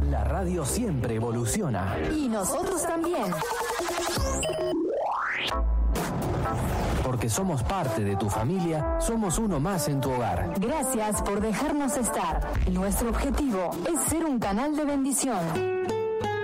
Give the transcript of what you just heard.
La radio siempre evoluciona. Y nosotros también. Porque somos parte de tu familia, somos uno más en tu hogar. Gracias por dejarnos estar. Nuestro objetivo es ser un canal de bendición.